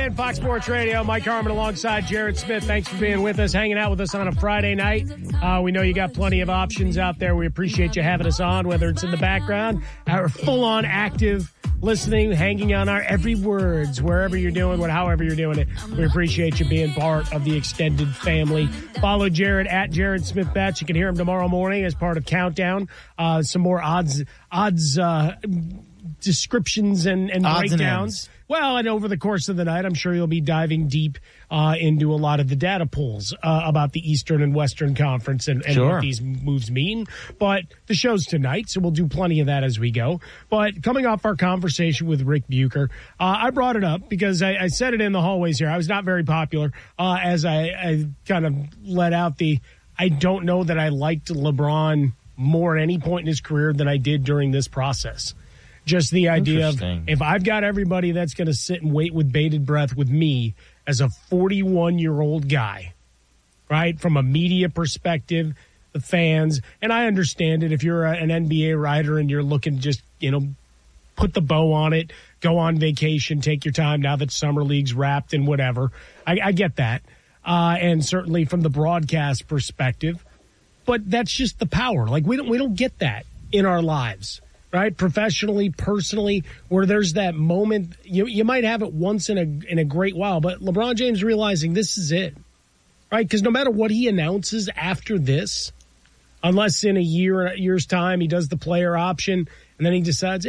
in, Fox Sports Radio. Mike Harmon alongside Jared Smith. Thanks for being with us, hanging out with us on a Friday night. We know you got plenty of options out there. We appreciate you having us on, whether it's in the background or full-on active listening, hanging on our every words, wherever you're doing it, however you're doing it. We appreciate you being part of the extended family. Follow Jared at Jared Smith Betts. You can hear him tomorrow morning as part of Countdown. Some more odds descriptions and breakdowns. Well, and over the course of the night, I'm sure you'll be diving deep into a lot of the data pools about the Eastern and Western Conference and what these moves mean. But the show's tonight, so we'll do plenty of that as we go. But coming off our conversation with Rick Bucher, I brought it up because I said it in the hallways here. I was not very popular as I kind of let out I don't know that I liked LeBron more at any point in his career than I did during this process. Just the idea of if I've got everybody that's going to sit and wait with bated breath with me as a 41-year-old guy, right, from a media perspective, the fans, and I understand it if you're an NBA writer and you're looking to just, put the bow on it, go on vacation, take your time now that summer league's wrapped and whatever. I get that. And certainly from the broadcast perspective, but that's just the power. Like we don't get that in our lives. Right, professionally, personally, where there's that moment, you might have it once in a great while, but LeBron James realizing this is it, right? Because no matter what he announces after this, unless in a year's time he does the player option and then he decides,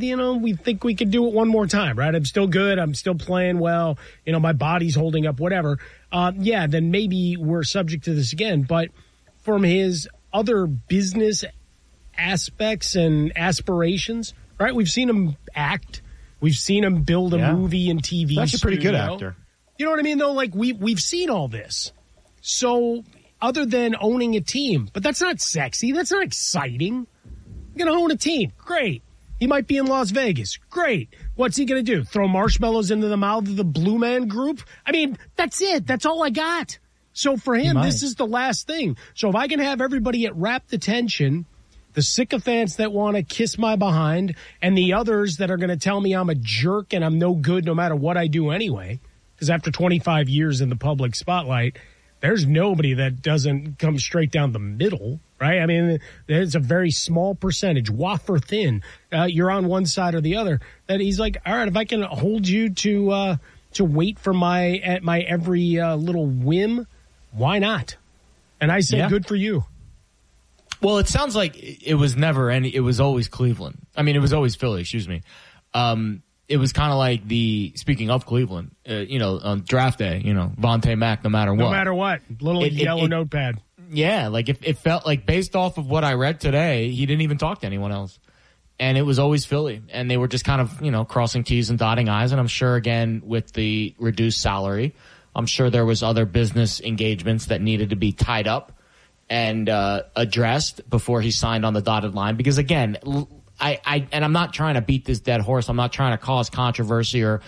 we think we could do it one more time, right? I'm still good, I'm still playing well, my body's holding up, whatever. Then maybe we're subject to this again. But from his other business aspects and aspirations, right? We've seen him act. We've seen him build a movie and TV. That's a pretty good actor. You know what I mean, though? Like, we've seen all this. So, other than owning a team, but that's not sexy. That's not exciting. You're going to own a team. Great. He might be in Las Vegas. Great. What's he going to do? Throw marshmallows into the mouth of the Blue Man Group? I mean, that's it. That's all I got. So, for him, this is the last thing. So, if I can have everybody at rapt attention, the sycophants that want to kiss my behind, and the others that are going to tell me I'm a jerk and I'm no good no matter what I do anyway, because after 25 years in the public spotlight, there's nobody that doesn't come straight down the middle, right? I mean, there's a very small percentage, wafer thin. You're on one side or the other. That he's like, all right, if I can hold you to wait for my every little whim, why not? And I say, good for you. Well, it sounds like it was never it was always Cleveland. I mean, it was always Philly, excuse me. It was kind of like speaking of Cleveland, on draft day, Vontae Mack, no matter what. No matter what. Little yellow notepad. Yeah, like it felt like based off of what I read today, he didn't even talk to anyone else. And it was always Philly. And they were just kind of, crossing T's and dotting I's. And I'm sure, again, with the reduced salary, I'm sure there was other business engagements that needed to be tied up and addressed before he signed on the dotted line. Because again, I'm not trying to beat this dead horse. I'm not trying to cause controversy or,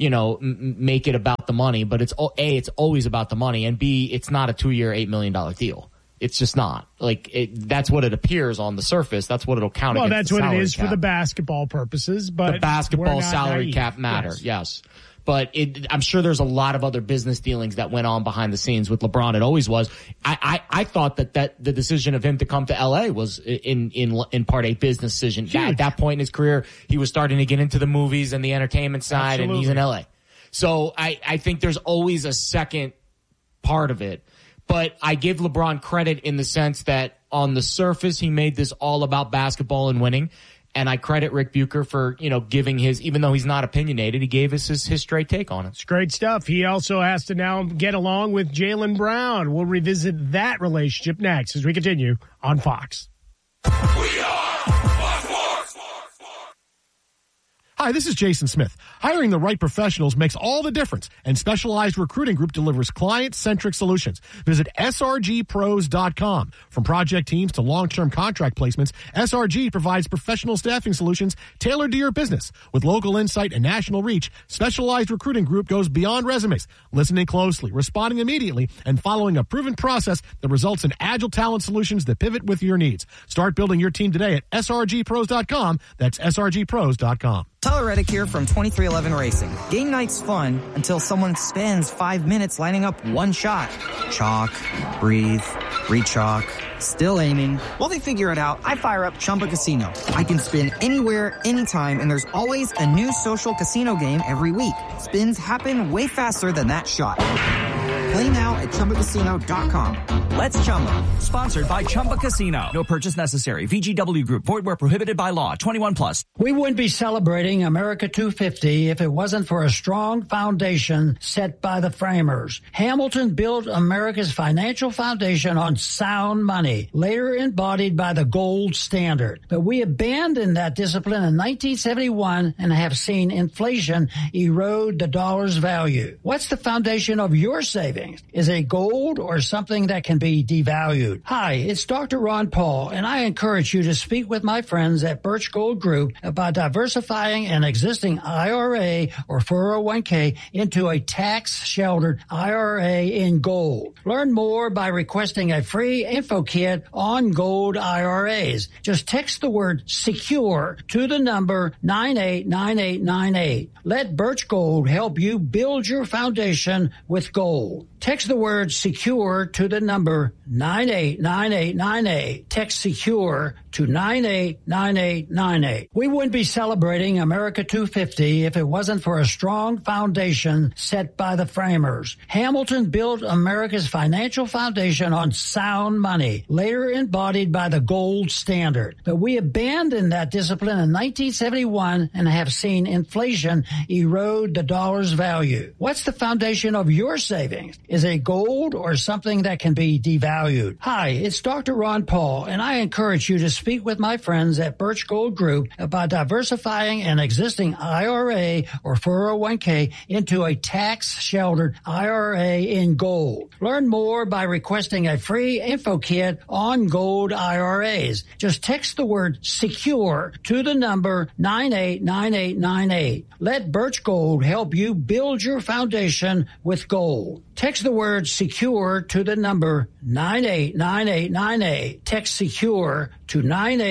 make it about the money. But it's it's always about the money, and B, it's not a 2-year, $8 million deal. It's just not. That's what it appears on the surface. That's what it'll count against. Well, that's what it is for the basketball purposes. But the basketball salary cap matter, yes. But I'm sure there's a lot of other business dealings that went on behind the scenes with LeBron. It always was. I thought that the decision of him to come to LA was in part a business decision. At that point in his career, he was starting to get into the movies and the entertainment side, and he's in LA. So I think there's always a second part of it. But I give LeBron credit in the sense that on the surface, he made this all about basketball and winning. And I credit Rick Bucher for, giving even though he's not opinionated, he gave us his straight take on it. It's great stuff. He also has to now get along with Jaylen Brown. We'll revisit that relationship next as we continue on Fox. We are Fox. Hi, this is Jason Smith. Hiring the right professionals makes all the difference, and Specialized Recruiting Group delivers client-centric solutions. Visit srgpros.com. From project teams to long-term contract placements, SRG provides professional staffing solutions tailored to your business. With local insight and national reach, Specialized Recruiting Group goes beyond resumes, listening closely, responding immediately, and following a proven process that results in agile talent solutions that pivot with your needs. Start building your team today at srgpros.com. That's srgpros.com. Tyler Reddick here from 2311 Racing. Game night's fun until someone spends 5 minutes lining up one shot. Chalk, breathe, re-chalk, still aiming. While they figure it out, I fire up Chumba Casino. I can spin anywhere, anytime, and there's always a new social casino game every week. Spins happen way faster than that shot. Play now at ChumbaCasino.com. Let's Chumba. Sponsored by Chumba Casino. No purchase necessary. VGW Group. Void where prohibited by law. 21 plus. We wouldn't be celebrating America 250 if it wasn't for a strong foundation set by the framers. Hamilton built America's financial foundation on sound money, later embodied by the gold standard. But we abandoned that discipline in 1971 and have seen inflation erode the dollar's value. What's the foundation of your savings? Is it gold or something that can be devalued? Hi, it's Dr. Ron Paul, and I encourage you to speak with my friends at Birch Gold Group about diversifying an existing IRA or 401k into a tax-sheltered IRA in gold. Learn more by requesting a free info kit on gold IRAs. Just text the word SECURE to the number 989898. Let Birch Gold help you build your foundation with gold. Text the word SECURE to the number 989898. Text SECURE to 989898. We wouldn't be celebrating America 250 if it wasn't for a strong foundation set by the framers. Hamilton built America's financial foundation on sound money, later embodied by the gold standard. But we abandoned that discipline in 1971 and have seen inflation erode the dollar's value. What's the foundation of your savings? Is it gold or something that can be devalued? Hi, it's Dr. Ron Paul, and I encourage you to speak with my friends at Birch Gold Group about diversifying an existing IRA or 401k into a tax-sheltered IRA in gold. Learn more by requesting a free info kit on gold IRAs. Just text the word SECURE to the number 989898. Let Birch Gold help you build your foundation with gold. Text the word SECURE to the number 989898. Text SECURE to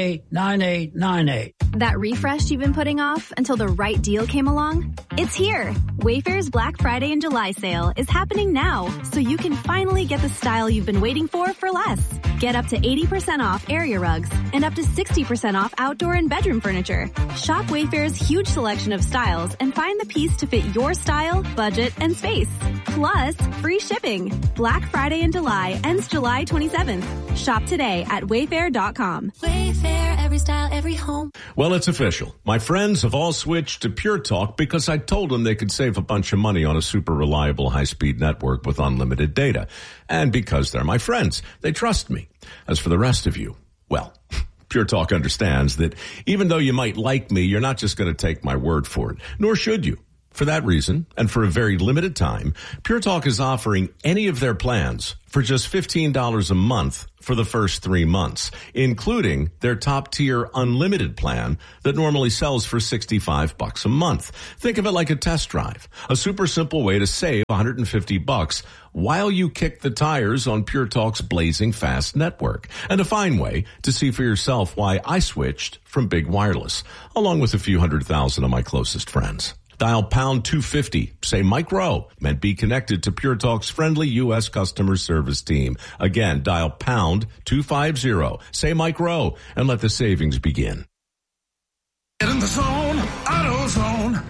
989898. That refresh you've been putting off until the right deal came along? It's here. Wayfair's Black Friday and July sale is happening now, so you can finally get the style you've been waiting for less. Get up to 80% off area rugs and up to 60% off outdoor and bedroom furniture. Shop Wayfair's huge selection of styles and find the piece to fit your style, budget, and space. Plus, free shipping. Black Friday in July ends July 27th. Shop today at Wayfair.com. Wayfair, every style, every home. Well, it's official. My friends have all switched to Pure Talk because I told them they could save a bunch of money on a super reliable high-speed network with unlimited data. And because they're my friends, they trust me. As for the rest of you, well, Pure Talk understands that even though you might like me, you're not just going to take my word for it, nor should you. For that reason, and for a very limited time, Pure Talk is offering any of their plans for just $15 a month for the first 3 months, including their top-tier unlimited plan that normally sells for $65 a month. Think of it like a test drive, a super simple way to save $150 while you kick the tires on Pure Talk's blazing fast network, and a fine way to see for yourself why I switched from big wireless, along with a few 100,000 of my closest friends. Dial pound 250, say Mike Rowe, and be connected to Pure Talk's friendly U.S. customer service team. Again, dial pound 250, say Mike Rowe, and let the savings begin. Get in the zone, AutoZone.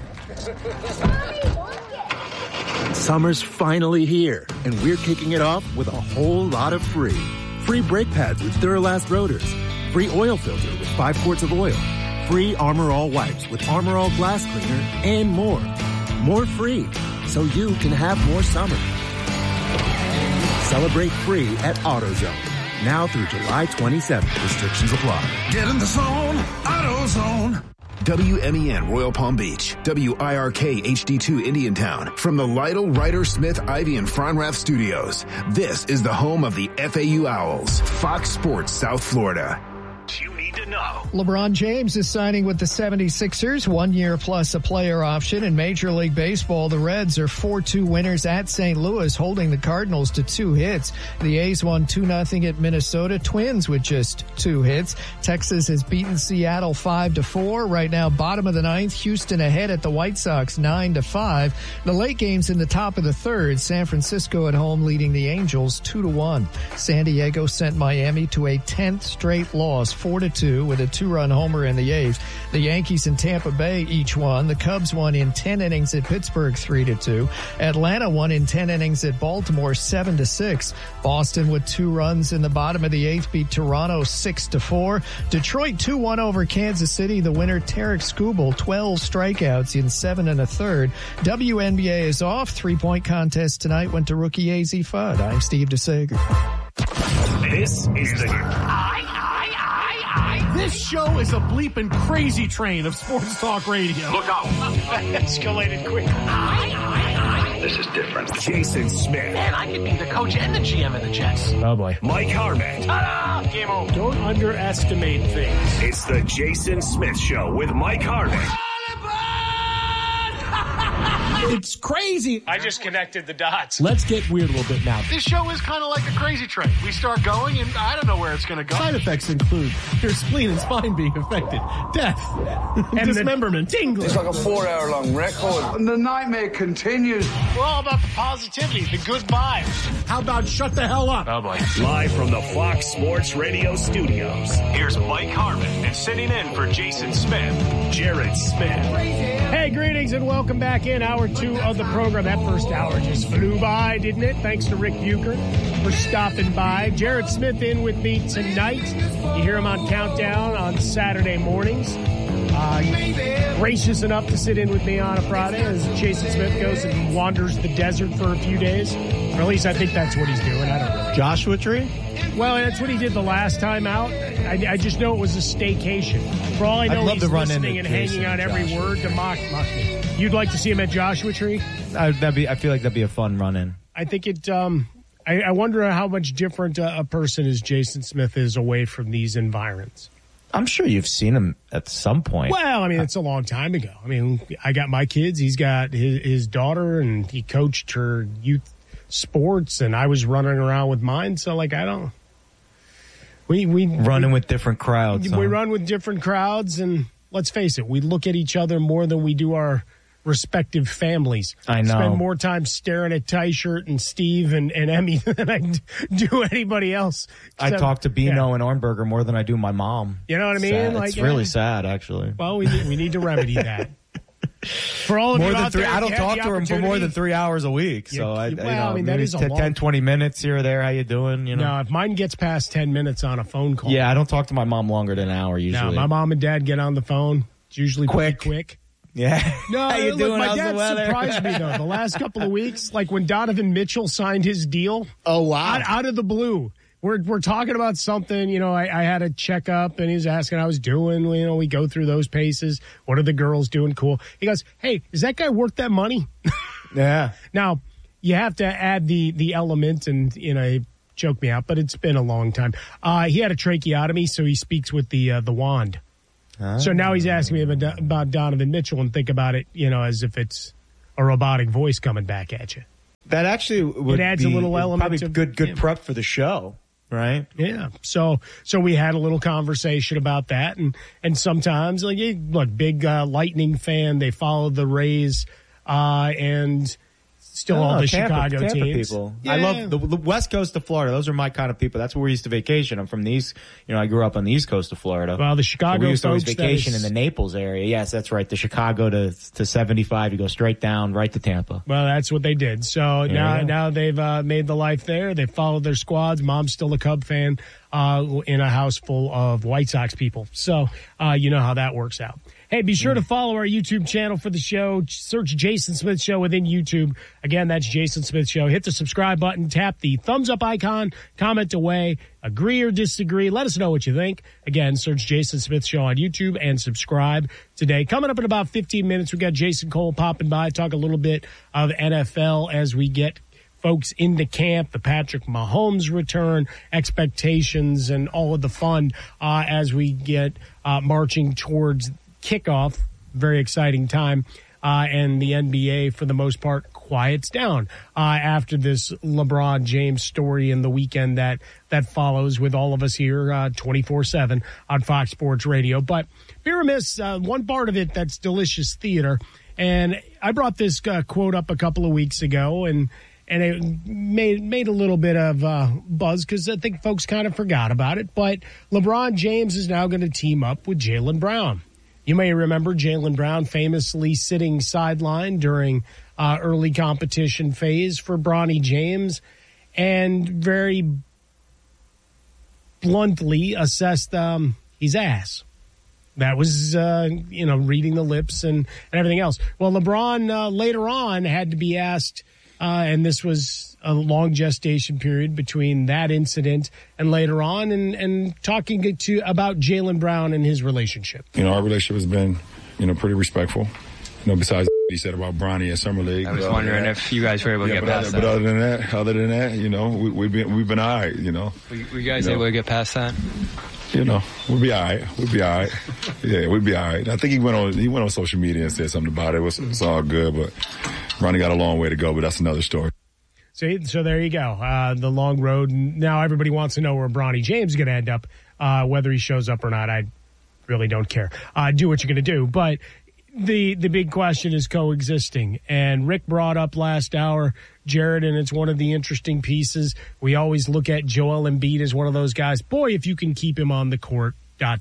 Summer's finally here, and we're kicking it off with a whole lot of free. Free brake pads with Duralast rotors. Free oil filter with 5 quarts of oil. Free Armor All wipes with Armor All glass cleaner, and more. More free, so you can have more summer. Celebrate free at AutoZone. Now through July 27th. Restrictions apply. Get in the zone, AutoZone. WMEN Royal Palm Beach, WIRK HD2 Indiantown, from the Lytle, Ryder, Smith, Ivy, and Fronrath studios. This is the home of the FAU Owls, Fox Sports South Florida. You need need to know. LeBron James is signing with the 76ers, 1 year plus a player option. In Major League Baseball, the Reds are 4-2 winners at St. Louis, holding the Cardinals to 2 hits. The A's won 2-0 at Minnesota Twins with just 2 hits. Texas has beaten Seattle 5-4. Right now, bottom of the 9th, Houston ahead at the White Sox 9-5. The late games in the top of the 3rd, San Francisco at home leading the Angels 2-1. San Diego sent Miami to a 10th straight loss, 4-2, with a 2-run homer in the 8th. The Yankees and Tampa Bay each won. The Cubs won in 10 innings at Pittsburgh 3-2. Atlanta won in 10 innings at Baltimore 7-6. Boston with 2 runs in the bottom of the 8th beat Toronto 6-4. Detroit 2-1 over Kansas City. The winner Tarek Skubal 12 strikeouts in 7 1/3. WNBA is off. 3-point contest tonight went to rookie AZ Fudd. I'm Steve DeSager. This is the This show is a bleeping crazy train of sports talk radio. Look out. That escalated quick. This is different. Jason Smith. Man, I could be the coach and the GM of the Jets. Oh, boy. Mike Harmon. Ta-da! Game over. Don't underestimate things. It's the Jason Smith Show with Mike Harmon. It's crazy. I just connected the dots. Let's get weird a little bit now. This show is kind of like a crazy train. We start going, and I don't know where it's going to go. Side effects include your spleen and spine being affected, death, and dismemberment, tingling. It's like a 4-hour-long record. And the nightmare continues. We're all about the positivity, the good vibes. How about shut the hell up? Oh, boy. Live from the Fox Sports Radio studios, here's Mike Harmon, and sitting in for Jason Smith, Jared Smith. Hey, greetings and welcome back in hour 2 of the program. That first hour just flew by, didn't it? Thanks to Rick Bucher for stopping by. Jared Smith in with me tonight. You hear him on Countdown on Saturday mornings. Gracious enough to sit in with me on a Friday as Jason Smith goes and wanders the desert for a few days. Or at least I think that's what he's doing. I don't know. Joshua Tree? Well, that's what he did the last time out. I just know it was a staycation. For all I know, he's listening and hanging on every word to mock me. You'd like to see him at Joshua Tree? I feel like that'd be a fun run-in. I think it. I wonder how much different a person as Jason Smith is away from these environs. I'm sure you've seen him at some point. Well, I mean, it's a long time ago. I mean, I got my kids. He's got his daughter, and he coached her youth sports, and I was running around with mine. So, like, I don't. We running with different crowds. We run with different crowds, and let's face it, we look at each other more than we do our respective families. I know. Spend more time staring at Ty-Shirt and Steve and Emmy than I do anybody else. I talk to Bino and Ornberger more than I do my mom. You know what I mean? Sad. Like, it's really sad, actually. Well, we need to remedy that. For all of more you than out three, there, I don't talk to him for more than 3 hours a week. So I mean, that is 10, 20 minutes here or there. How you doing? You know, no, if mine gets past 10 minutes on a phone call. Yeah, I don't talk to my mom longer than an hour usually. No, my mom and dad get on the phone. It's usually quick. Yeah. No, how you doing? My How's dad the weather? surprised me though. The last couple of weeks, like when Donovan Mitchell signed his deal. Oh wow! Out of the blue. We're talking about something, you know, I had a checkup and he was asking how I was doing. You know, we go through those paces. What are the girls doing? Cool. He goes, hey, is that guy worth that money? Yeah. Now, you have to add the element and, you know, he choked me out, but it's been a long time. He had a tracheotomy, so he speaks with the wand. So now he's asking me about Donovan Mitchell and think about it, you know, as if it's a robotic voice coming back at you. That actually would adds a little element probably of good prep for the show. Right. Yeah. So we had a little conversation about that, and sometimes like look, big Lightning fan. They follow the Rays, and still all the Chicago teams. People. Yeah. I love the West Coast of Florida. Those are my kind of people. That's where we used to vacation. I'm from the East. You know, I grew up on the East Coast of Florida. Well, the Chicago so we used to always folks, vacation in the Naples area. Yes, that's right. The Chicago to 75, you go straight down right to Tampa. Well, that's what they did. So now they've made the life there. They followed their squads. Mom's still a Cub fan in a house full of White Sox people. So you know how that works out. Hey, be sure to follow our YouTube channel for the show. Search Jason Smith Show within YouTube. Again, that's Jason Smith Show. Hit the subscribe button, tap the thumbs up icon, comment away, agree or disagree. Let us know what you think. Again, search Jason Smith Show on YouTube and subscribe today. Coming up in about 15 minutes, we got Jason Cole popping by, talk a little bit of NFL as we get folks into camp, the Patrick Mahomes return, expectations, and all of the fun as we get marching towards kickoff. Very exciting time. And the NBA, for the most part, quiets down after this LeBron James story and the weekend that follows with all of us here 24/7 on Fox Sports Radio. But be remiss, one part of it that's delicious theater. And I brought this quote up a couple of weeks ago, and it made a little bit of buzz because I think folks kind of forgot about it. But LeBron James is now going to team up with Jaylen Brown. You may remember Jaylen Brown famously sitting sideline during early competition phase for Bronny James and very bluntly assessed his ass. That was, reading the lips and everything else. Well, LeBron later on had to be asked, and this was a long gestation period between that incident and later on, and talking about Jaylen Brown and his relationship. Our relationship has been, pretty respectful. Besides what he said about Bronny at Summer League. I was wondering if you guys were able to get past that. But other than that, we've been all right. Were you guys able to get past that? We'll be all right. Yeah, we'll be all right. I think he went on social media and said something about it. It's all good, but Bronny got a long way to go, but that's another story. So there you go. The long road. Now everybody wants to know where Bronny James is going to end up, whether he shows up or not. I really don't care. Do what you're going to do. But the big question is coexisting. And Rick brought up last hour, Jared, and it's one of the interesting pieces. We always look at Joel Embiid as one of those guys. Boy, if you can keep him on the court, ...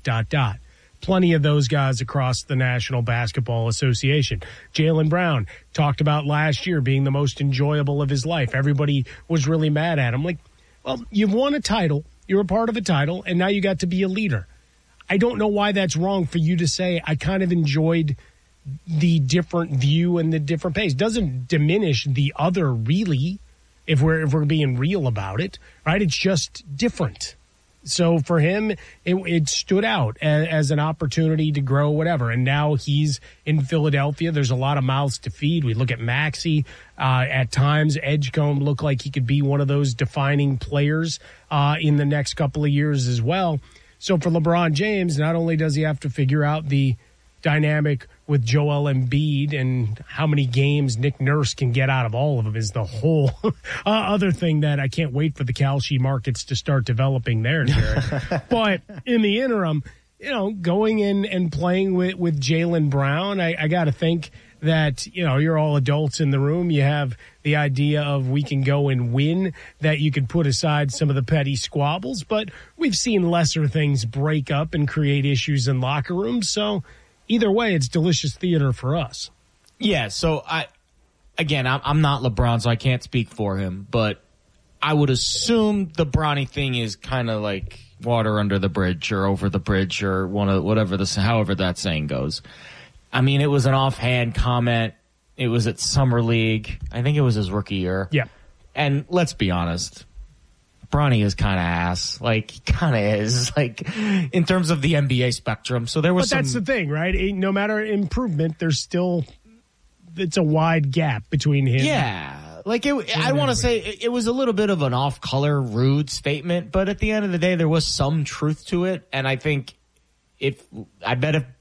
Plenty of those guys across the National Basketball Association. Jaylen Brown talked about last year being the most enjoyable of his life. Everybody was really mad at him. Like, well, you've won a title. You're a part of a title, and now you got to be a leader. I don't know why that's wrong for you to say, I kind of enjoyed the different view and the different pace. Doesn't diminish the other, really, if we're being real about it, right? It's just different. So for him, it stood out as an opportunity to grow, whatever. And now he's in Philadelphia. There's a lot of mouths to feed. We look at Maxey. At times, Edgecombe looked like he could be one of those defining players in the next couple of years as well. So for LeBron James, not only does he have to figure out the dynamic with Joel Embiid and how many games Nick Nurse can get out of all of them is the whole other thing that I can't wait for the Kalshi markets to start developing there, Jared. But in the interim, going in and playing with Jaylen Brown, I got to think that, you're all adults in the room. You have the idea of we can go and win, that you can put aside some of the petty squabbles, but we've seen lesser things break up and create issues in locker rooms. So either way, it's delicious theater for us. Yeah, so I'm not LeBron, so I can't speak for him, but I would assume the Bronny thing is kind of like water under the bridge or over the bridge or however that saying goes. I mean, it was an offhand comment. It was at Summer League. I think it was his rookie year. Yeah. And let's be honest, Bronny is kind of ass. Like, he kind of is, like, in terms of the NBA spectrum. So there was that's the thing, right? No matter improvement, it's a wide gap between him. Yeah. Like, I want to say it was a little bit of an off-color, rude statement, but at the end of the day, there was some truth to it. And I think I bet if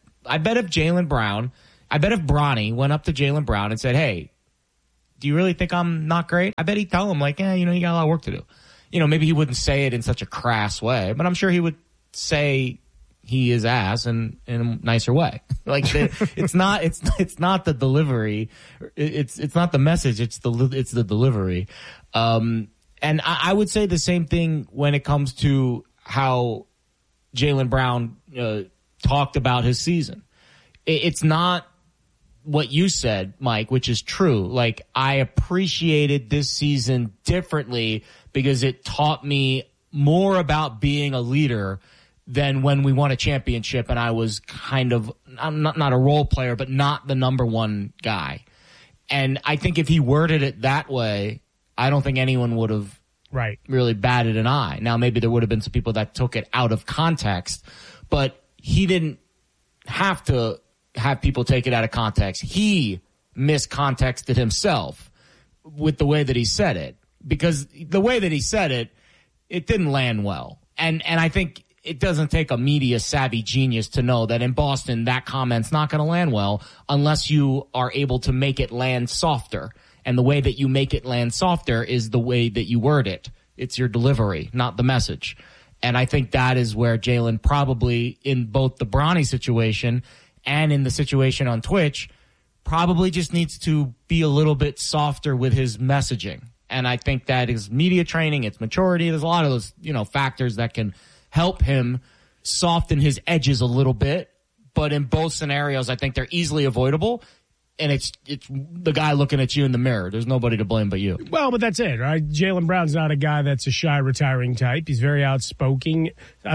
Bronny went up to Jaylen Brown and said, hey, do you really think I'm not great? I bet he'd tell him, like, you got a lot of work to do. Maybe he wouldn't say it in such a crass way, but I'm sure he would say he is ass in a nicer way. Like, it's not the delivery. It's not the message. It's the delivery. And I would say the same thing when it comes to how Jaylen Brown talked about his season. It's not what you said, Mike, which is true. Like, I appreciated this season differently because it taught me more about being a leader than when we won a championship and I was kind of, I'm not a role player, but not the number one guy. And I think if he worded it that way, I don't think anyone would have really batted an eye. Now, maybe there would have been some people that took it out of context, but he didn't have to have people take it out of context. He miscontexted himself with the way that he said it. because the way that he said it, it didn't land well. And I think it doesn't take a media savvy genius to know that in Boston, that comment's not going to land well unless you are able to make it land softer. And the way that you make it land softer is the way that you word it. It's your delivery, not the message. And I think that is where Jalen probably, in both the Bronny situation and in the situation on Twitch, probably just needs to be a little bit softer with his messaging. And I think that is media training, it's maturity. There's a lot of those, factors that can help him soften his edges a little bit. But in both scenarios, I think they're easily avoidable. And it's the guy looking at you in the mirror. There's nobody to blame but you. Well, but that's it, right? Jaylen Brown's not a guy that's a shy, retiring type. He's very outspoken,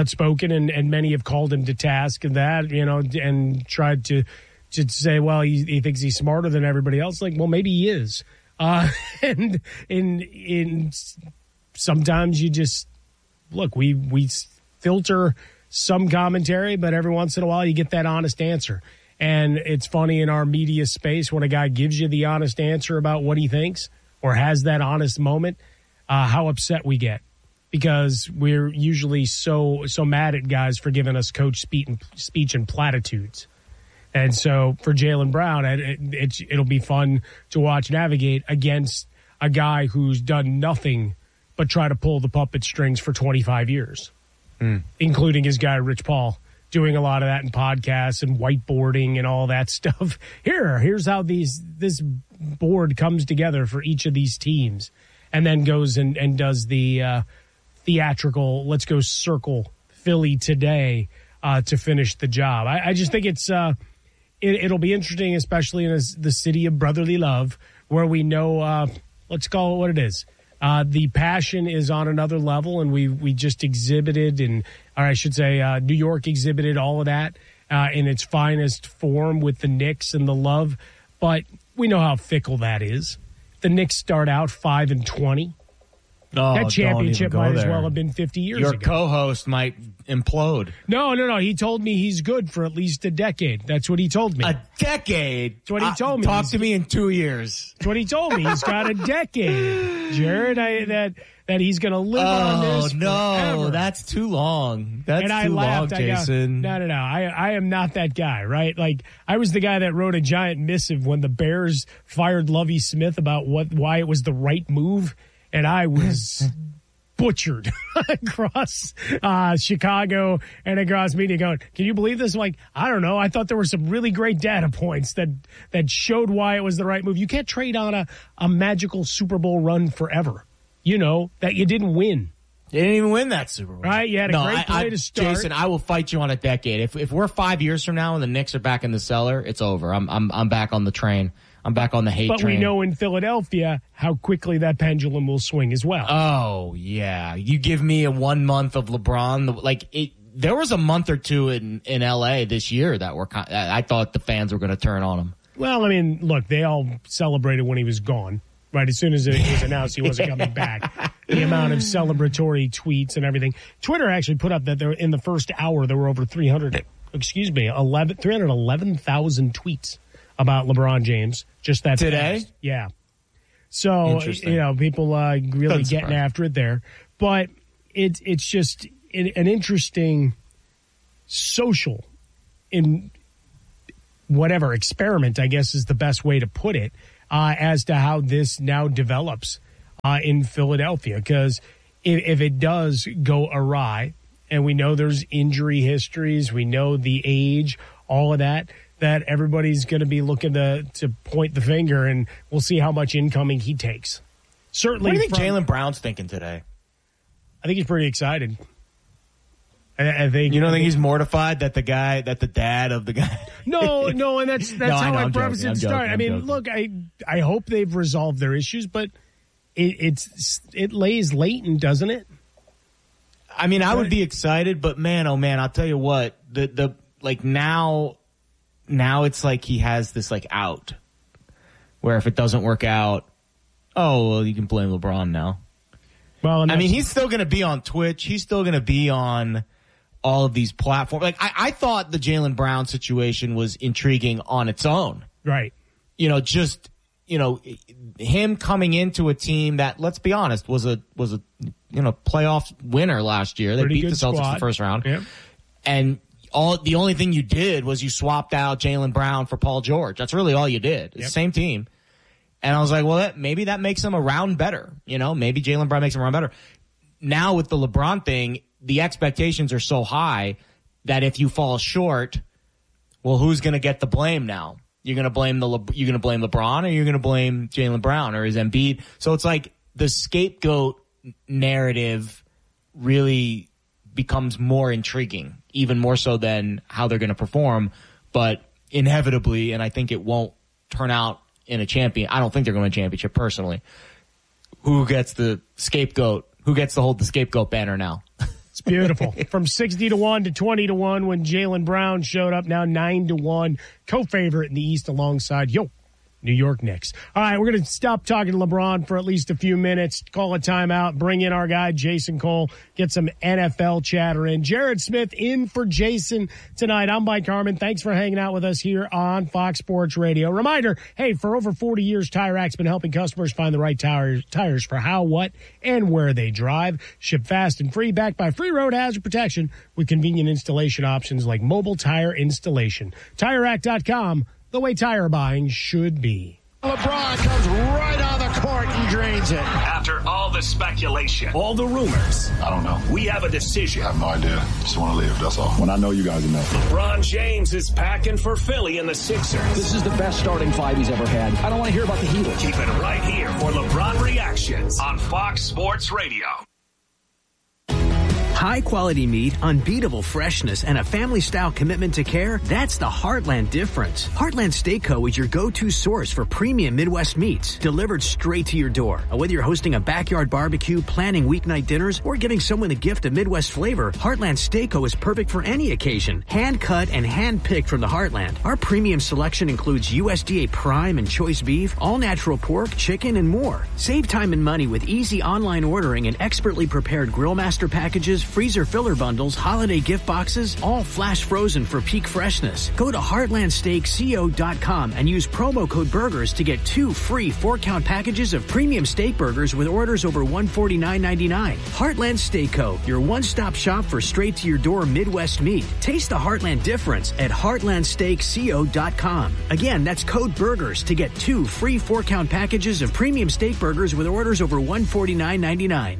and many have called him to task and that, and tried to say, well, he thinks he's smarter than everybody else. Like, well, maybe he is. And in sometimes you just look. We filter some commentary, but every once in a while you get that honest answer. And it's funny in our media space when a guy gives you the honest answer about what he thinks or has that honest moment, how upset we get, because we're usually so mad at guys for giving us coach speech and platitudes. And so for Jaylen Brown, it'll be fun to watch navigate against a guy who's done nothing but try to pull the puppet strings for 25 years, including his guy Rich Paul, doing a lot of that in podcasts and whiteboarding and all that stuff. Here's how this board comes together for each of these teams, and then goes and does the theatrical, let's go circle Philly today to finish the job. I just think it'll be interesting, especially in the city of brotherly love, where we know, let's call it what it is. The passion is on another level, and we just exhibited, New York exhibited all of that in its finest form with the Knicks and the love. But we know how fickle that is. The Knicks start out 5-20. That championship might as well have been 50 years ago. Your co-host might implode. No. He told me he's good for at least a decade. That's what he told me. A decade? That's what he told me. Talk to me in 2 years. That's what he told me. He's got a decade, Jared. That he's going to live on this forever. That's too long. That's too long, Jason. No. I am not that guy, right? Like, I was the guy that wrote a giant missive when the Bears fired Lovie Smith about why it was the right move. And I was butchered across Chicago and across media going, can you believe this? I'm like, I don't know. I thought there were some really great data points that showed why it was the right move. You can't trade on a magical Super Bowl run forever, that you didn't win. You didn't even win that Super Bowl. Right? You had a great play to start. Jason, I will fight you on a decade. If we're 5 years from now and the Knicks are back in the cellar, it's over. I'm back on the train. I'm back on the hate train. But we know in Philadelphia how quickly that pendulum will swing as well. Oh, yeah. You give me a 1 month of LeBron. There was a month or two in L.A. this year that I thought the fans were going to turn on him. Well, I mean, look, they all celebrated when he was gone. Right, as soon as it was announced he wasn't coming back. The amount of celebratory tweets and everything. Twitter actually put up that there in the first hour there were over 311,000 tweets about LeBron James. Just that today? Fast. Yeah. So, people really getting after it there. But it's just an interesting social in whatever experiment, I guess is the best way to put it, as to how this now develops in Philadelphia. Because if it does go awry, and we know there's injury histories, we know the age, all of that everybody's going to be looking to point the finger, and we'll see how much incoming he takes. Certainly. What do you think Jaylen Brown's thinking today? I think he's pretty excited. I think you don't think he's mortified that the dad of the guy. No, and that's how I preface it start. I mean, look, I hope they've resolved their issues, but it lays latent, doesn't it? I mean, I would be excited, but man, oh man, I'll tell you what, now it's like he has this out where if it doesn't work out, you can blame LeBron now. Well, I mean, he's still going to be on Twitch. He's still going to be on all of these platforms. I thought the Jaylen Brown situation was intriguing on its own. Right. Just him coming into a team that, let's be honest, was a playoff winner last year. They Pretty beat the Celtics in the first round. Yep. And the only thing you did was you swapped out Jaylen Brown for Paul George. That's really all you did. It's the same team. And I was like, well, maybe that makes him a round better. Maybe Jaylen Brown makes him a round better. Now with the LeBron thing, the expectations are so high that if you fall short, well, who's going to get the blame now? You're going to blame LeBron, or you're going to blame Jaylen Brown, or is Embiid? So it's like the scapegoat narrative really becomes more intriguing, even more so than how they're going to perform. But inevitably, and I think it won't turn out in a champion. I don't think they're going to a championship personally. Who gets the scapegoat? Who gets to hold the scapegoat banner now? It's beautiful. From 60-1 to 20-1 when Jaylen Brown showed up, now 9-1. Co-favorite in the East alongside New York Knicks. All right, we're going to stop talking to LeBron for at least a few minutes, call a timeout, bring in our guy Jason Cole, get some NFL chatter in. Jared Smith in for Jason tonight. I'm Mike Harmon. Thanks for hanging out with us here on Fox Sports Radio. Reminder, hey, for over 40 years, Tire Racks been helping customers find the right tires for how, what, and where they drive. Ship fast and free, backed by free road hazard protection with convenient installation options like mobile tire installation. TireRack.com. The way tire buying should be. LeBron comes right on the court and drains it. After all the speculation, all the rumors, I don't know. we have a decision. I have no idea. Just want to live, that's all. When I know you guys know. LeBron James is packing for Philly and the Sixers. This is the best starting five he's ever had. I don't want to hear about the Heat. Keep it right here for LeBron Reactions on Fox Sports Radio. High-quality meat, unbeatable freshness, and a family-style commitment to care, that's the Heartland difference. Heartland Steak Co. is your go-to source for premium Midwest meats, delivered straight to your door. Whether you're hosting a backyard barbecue, planning weeknight dinners, or giving someone a gift of Midwest flavor, Heartland Steak Co. is perfect for any occasion. Hand-cut and hand-picked from the Heartland. Our premium selection includes USDA prime and choice beef, all-natural pork, chicken, and more. Save time and money with easy online ordering and expertly prepared Grillmaster packages, freezer filler bundles, holiday gift boxes, all flash frozen for peak freshness. Go to heartlandsteakco.com and use promo code BURGERS to get 2 free 4-count packages of premium steak burgers with orders over $149.99. Heartland Steak Co., your one-stop shop for straight-to-your-door Midwest meat. Taste the Heartland difference at heartlandsteakco.com. Again, that's code BURGERS to get 2 free 4-count packages of premium steak burgers with orders over $149.99.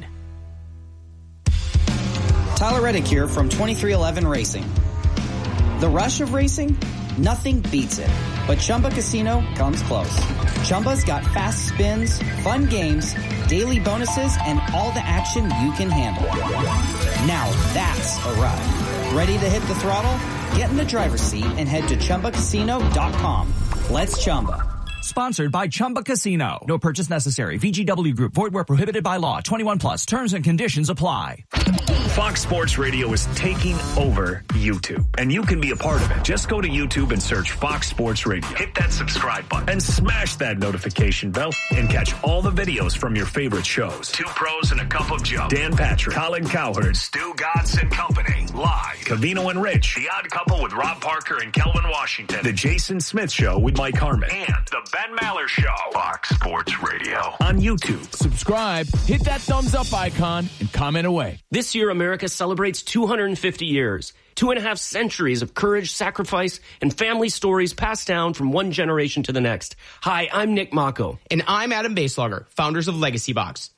Tyler Reddick here from 2311 Racing. The rush of racing? Nothing beats it. But Chumba Casino comes close. Chumba's got fast spins, fun games, daily bonuses, and all the action you can handle. Now that's a ride. Ready to hit the throttle? Get in the driver's seat and head to ChumbaCasino.com. Let's Chumba. Sponsored by Chumba Casino. No purchase necessary. VGW Group. Void where prohibited by law. 21 plus. Terms and conditions apply. Fox Sports Radio is taking over YouTube, and you can be a part of it. Just go to YouTube and search Fox Sports Radio. Hit that subscribe button and smash that notification bell and catch all the videos from your favorite shows. Two Pros and a Cup of Joe. Dan Patrick, Colin Cowherd, Stu Gatz and Company. Live. Covino and Rich. The Odd Couple with Rob Parker and Kelvin Washington. The Jason Smith Show with Mike Harmon. And the Ben Maller Show. Fox Sports Radio on YouTube. Subscribe, hit that thumbs up icon, and comment away. This year, America celebrates 250 years, 2.5 centuries of courage, sacrifice, and family stories passed down from one generation to the next. Hi, I'm Nick Mako. And I'm Adam Baselogger, founders of Legacy Box.